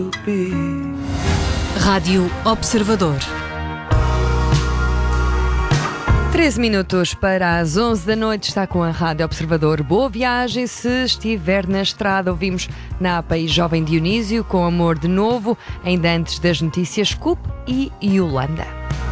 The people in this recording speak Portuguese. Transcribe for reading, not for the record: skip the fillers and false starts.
Rádio Observador. 13 minutos para as 11 da noite, está com a Rádio Observador. Boa viagem se estiver na estrada. Ouvimos na API Jovem Dionísio com Amor de Novo, ainda antes das notícias Scoop e Yolanda.